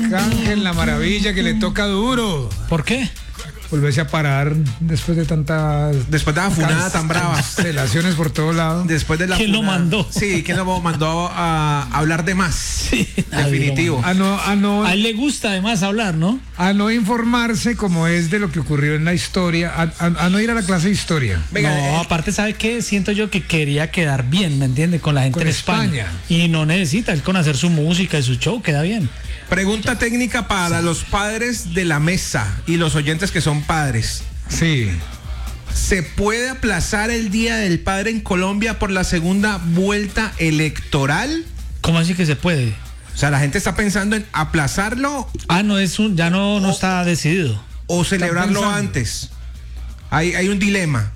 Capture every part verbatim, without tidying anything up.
Arcángel, la maravilla que le toca duro. ¿Por qué? Volverse a parar después de tantas... Después de la funada tan brava. Cancelaciones por todos lados. Después de la ¿Quién lo funada. mandó? Sí, ¿quién lo mandó a, a hablar de más? Sí, Definitivo. A no, a, no, A él le gusta además hablar, ¿no? a no informarse como es de lo que ocurrió en la historia, a, a, a no ir a la clase de historia. Venga, no, eh, aparte, ¿sabe qué? Siento yo que quería quedar bien, ¿me entiende? Con la gente Con en España. España. Y no necesita, él con hacer su música y su show queda bien. Pregunta técnica para los padres de la mesa y los oyentes que son padres. Sí. ¿Se puede aplazar el Día del Padre en Colombia por la segunda vuelta electoral? ¿Cómo así que se puede? O sea, la gente está pensando en aplazarlo Ah, no es un, ya no, no O- está decidido. o celebrarlo pensando. antes. Hay, hay un dilema.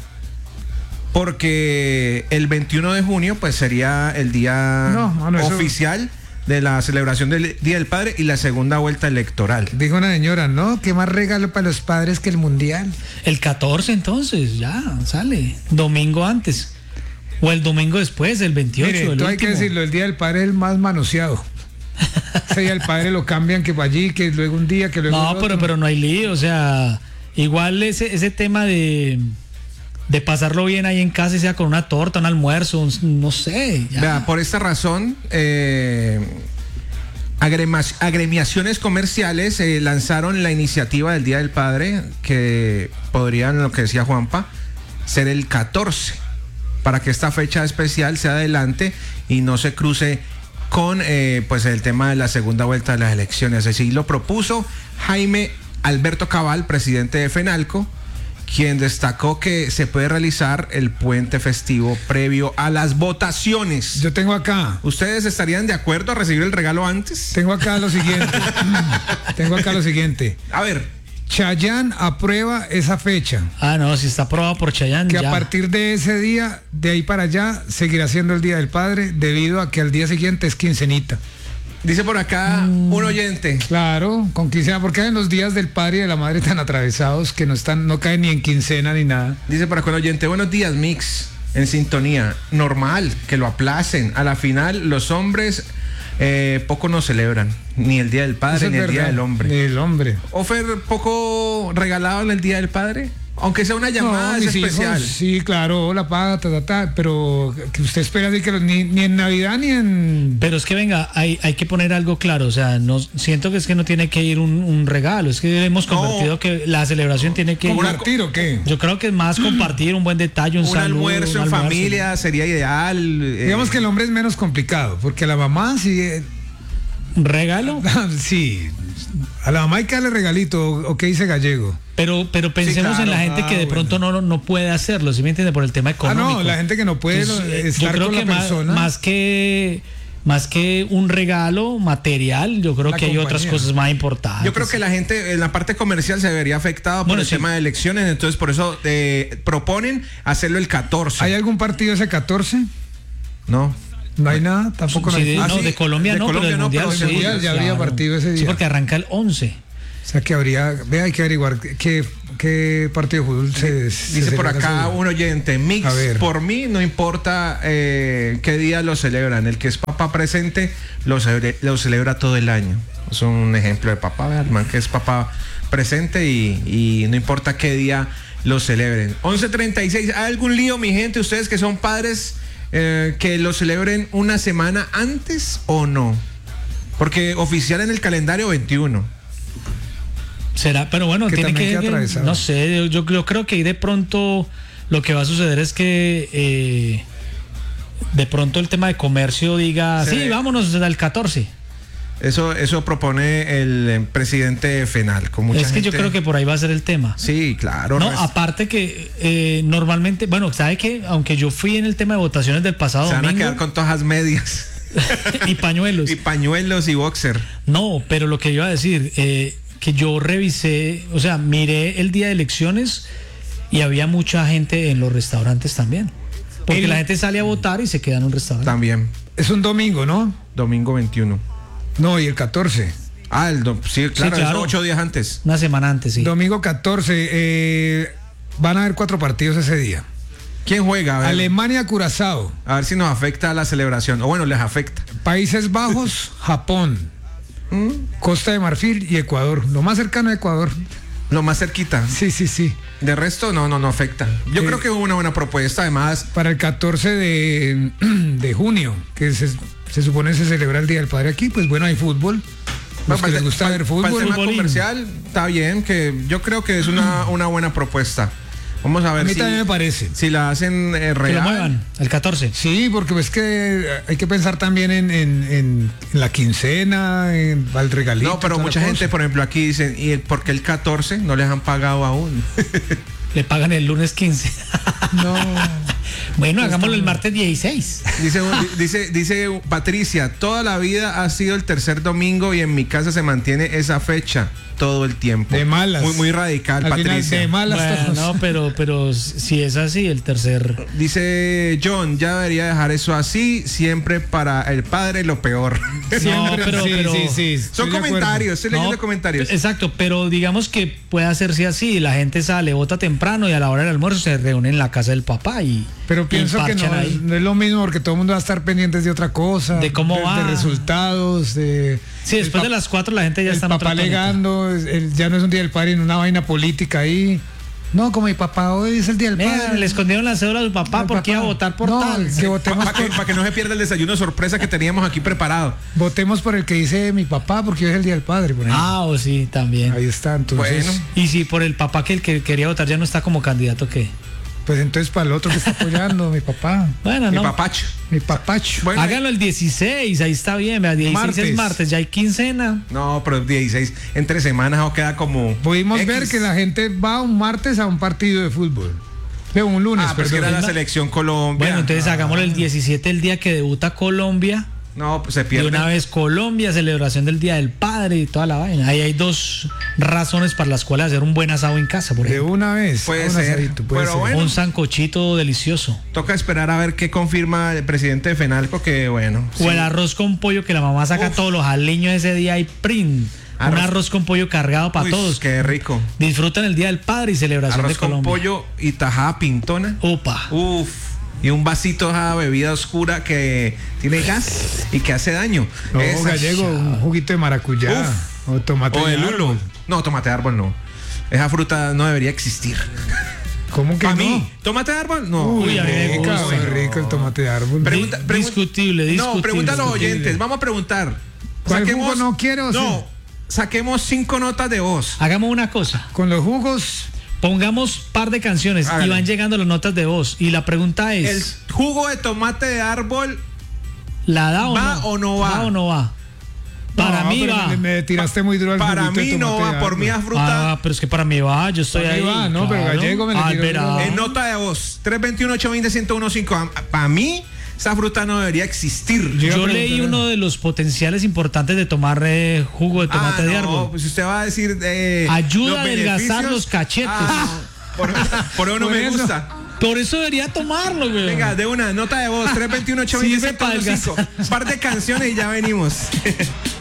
Porque el veintiuno de junio pues sería el día No, mano, eso- oficial de la celebración del Día del Padre y la segunda vuelta electoral. Dijo una señora, ¿no? ¿Qué más regalo para los padres que el mundial? El catorce entonces, ya, sale. Domingo antes. O el domingo después, el veintiocho. Mire, el tú hay que último. decirlo, el Día del Padre es el más manoseado. Ese día del padre lo cambian que para allí, que luego un día, que luego No, el pero, otro. pero no hay lío, o sea, igual ese, ese tema de, de pasarlo bien ahí en casa, sea con una torta, un almuerzo, un- no sé. ya. Vea, por esta razón, eh, agrema- agremiaciones comerciales eh, lanzaron la iniciativa del Día del Padre, que podrían, lo que decía Juanpa, ser el catorce, para que esta fecha especial se adelante y no se cruce con eh, pues el tema de la segunda vuelta de las elecciones. Así lo propuso Jaime Alberto Cabal, presidente de FENALCO, quien destacó que se puede realizar el puente festivo previo a las votaciones. Yo tengo acá, ¿Ustedes estarían de acuerdo a recibir el regalo antes? tengo acá lo siguiente. tengo acá lo siguiente. A ver, Chayanne aprueba esa fecha. Ah, no, si está aprobado por Chayanne, Que ya. a partir de ese día, de ahí para allá, seguirá siendo el Día del Padre, debido a que al día siguiente es quincenita. dice por acá un oyente. Claro, con quincena, porque hay los días del padre y de la madre tan atravesados que no están, no caen ni en quincena ni nada. Dice por acá un oyente, buenos días, Mix, en sintonía. Normal, que lo aplacen. A la final, los hombres eh, poco nos celebran. Ni el Día del Eso Padre, es ni el Día verdad, del Hombre. Del hombre. ¿Ofer poco regalado en el Día del Padre? Aunque sea una llamada No, es mis hijos, especial. sí, claro, la paga, ta, ta, ta, pero que usted espera así que los- ni, ni en Navidad ni en... Pero es que venga, hay, hay que poner algo claro, o sea, no siento que es que no tiene que ir un, un regalo, es que hemos No. convertido que la celebración tiene que ir. ¿Compartir o qué? Yo creo que es más compartir un buen detalle, un, Un saludo, almuerzo un en almuerzo. familia sería ideal. eh, Digamos que el hombre es menos complicado, porque a la mamá sí... eh, ¿Un regalo? sí, a la mamá hay que darle regalito, o qué dice Gallego. Pero, pero pensemos claro. en la gente Ah, que de pronto no, no puede hacerlo, ¿sí me entiende? Por el tema Ah, económico. no, la gente que no puede Entonces, lo- eh, yo estar creo con que la más, persona. más que más que un regalo material, yo creo La que hay otras compañía. cosas más importantes. Yo creo que la gente en la parte comercial se vería afectada por Bueno, el sí. tema de elecciones, entonces por eso eh, proponen hacerlo el catorce. ¿Hay algún partido ese catorce? No. No hay nada, tampoco Sí, no hay. de, Ah, no, sí, de Colombia de no, Colombia pero del no, mundial, pero sí, del mundial ya habría partido ese Sí, día. porque arranca el once. O sea que habría, vea, hay que averiguar qué, qué partido de fútbol se se Dice por celebra ese acá día. un oyente, Mix, A ver. por mí no importa eh, qué día lo celebran, el que es papá presente lo, celebre- lo celebra todo el año. Es un ejemplo de papá, ¿verdad? El man que es papá presente y, y no importa qué día lo celebren. once treinta y seis, ¿hay algún lío, mi gente, ustedes que son padres, eh, que lo celebren una semana antes o no? Porque oficial en el calendario veintiuno. Será, pero bueno, Que tiene también que, queda atravesado. no sé, yo, yo creo que ahí de pronto lo que va a suceder es que eh, de pronto el tema de comercio diga, Se sí, ve. vámonos al catorce. Eso, eso propone el eh, presidente FENAL. Con mucha Es que yo gente- creo que por ahí va a ser el tema. Sí, claro. No, res- aparte que eh, normalmente, bueno, ¿sabe qué? Aunque yo fui en el tema de votaciones del pasado se van a domingo quedar con todas las medias. y pañuelos. Y pañuelos y boxer. No, pero lo que iba a decir, eh, que yo revisé, o sea, miré el día de elecciones y había mucha gente en los restaurantes también. Porque El- la gente sale a votar y se queda en un restaurante. También. Es un domingo, ¿no? Domingo veintiuno. No, y el catorce. Ah, el do- sí, claro, claro. es ocho días antes. Una semana antes, sí. Domingo catorce. eh, van a haber cuatro partidos ese día. ¿Quién juega? A ver, Alemania, Curazao. a ver si nos afecta la celebración. O bueno, les afecta. Países Bajos, Japón. ¿Mm? Costa de Marfil y Ecuador. Lo más cercano a Ecuador. Lo más cerquita. Sí, sí, sí. De resto, no, no, no afecta. Yo Eh, creo que es una buena propuesta, además. Para el catorce de, de junio, que se, se supone se celebra el Día del Padre aquí, pues bueno, hay fútbol. Los que les gusta ver Para el fútbol. tema Futbolín. comercial, está bien, que yo creo que es una, una buena propuesta. Vamos a ver A mí si, también me parece. si la hacen eh, Que lo real. muevan, el catorce. Sí, porque es que hay que pensar también en, en, en- en la quincena, en el regalito. No, pero toda la mucha gente, cosa. por ejemplo, aquí dicen, ¿y el, por qué el catorce no les han pagado aún? Le pagan el lunes quince. No. Bueno, hagámoslo el martes dieciséis. Dice, dice, dice Patricia, toda la vida ha sido el tercer domingo y en mi casa se mantiene esa fecha todo el tiempo. De malas. Muy, muy radical, Al final, Patricia. de malas Bueno, todos. no, pero, pero si es así, el tercer. Dice John, ya debería dejar eso así, siempre para el padre lo peor. No, pero- sí, pero- sí, sí, estoy Son de acuerdo. comentarios, estoy leyendo No, comentarios. Exacto, pero digamos que puede hacerse así, la gente sale, vota temprano y a la hora del almuerzo se reúne en la casa del papá y Pero pienso y que no, parchan ahí. no es lo mismo porque todo el mundo va a estar pendientes de otra cosa. De cómo de, va. de resultados, de... Sí, después el de las cuatro la gente ya el está en otro papá tónico. alegando, el- ya no es un día del padre, en una vaina política ahí. No, como mi papá hoy es el día del Mira, padre. le escondieron la cédula a su papá Al porque iba a papá. votar por No, tal. que votemos Para que, por, pa' que no se pierda el desayuno sorpresa que teníamos aquí preparado. votemos por el que dice mi papá porque hoy es el día del padre. por ejemplo. Ah, o sí, también. Ahí está, entonces. Bueno. Y si por el papá que el que quería votar ya no está como candidato, ¿qué? Pues entonces para el otro que está apoyando, mi papá, Bueno, Mi no. papacho. mi papacho. Bueno, Háganlo el dieciséis, ahí está bien, vea, dieciséis Martes. es martes, ya hay quincena. No, pero dieciséis entre semanas o queda como. Pudimos X. ver que la gente va un martes a un partido de fútbol. De un lunes, Ah, pero es que perdón. era la selección Colombia. Bueno, entonces hagámoslo el diecisiete, el día que debuta Colombia. No, pues se De pierde. una vez Colombia, celebración del Día del Padre y toda la vaina. Ahí hay dos razones para las cuales hacer un buen asado en casa, por De ejemplo. una vez. Puede un ser, asadito, puede pero ser. bueno. Un sancochito delicioso. Toca esperar a ver qué confirma el presidente de FENALCO, que bueno. O el arroz con pollo que la mamá saca Uf. todos los aliños ese día y print. Un Arroz- arroz con pollo cargado para Uy, todos. Qué rico. Disfrutan el Día del Padre y celebración Arroz de con Colombia. pollo y tajada pintona. Opa. Uf. Y un vasito de esa bebida oscura que tiene gas y que hace daño. No, Esa- gallego, un juguito de maracuyá. O tomate O de el árbol. lulo. No, tomate de árbol no. Esa fruta no debería existir. ¿Cómo que Para no? mí, tomate de árbol, no. Uy, a mí me rica, gusta. muy rico el tomate de árbol. Pregunta- Di- pregun- discutible, discutible. No, pregunta a los discutible. oyentes. Vamos a preguntar. ¿Cuál jugo no quiere o No, sí? saquemos cinco notas de voz. Hagamos una cosa. Con los jugos, Pongamos par de canciones Hágale. y van llegando las notas de voz. Y la pregunta El es, jugo de tomate de árbol. ¿la da o ¿Va no? o no va? ¿Va o no va? Para no, mí pero va. Me, me tiraste muy duro al Para juguito de mí no tomate va, de por mí árbol. es fruta. Ah, pero es que para mí va, yo estoy Para mí ahí. va, no, pero claro. Gallego me le Ah, tiró verá. duro. En nota de voz. tres dos uno, ocho dos cero, uno uno cinco. Para mí, esa fruta no debería existir. Yo iba a Yo leí preguntar- uno de los potenciales importantes de tomar eh, jugo de tomate Ah, de no, árbol. pues usted va a decir. eh, Ayuda los a adelgazar beneficios. los cachetes. Ah, no. por, por eso no Por me eso. gusta. Por eso debería tomarlo, güey. Venga, de una nota de voz. tres dos uno, ocho dos cero, Sirve para uno cinco. Un par de canciones y ya venimos.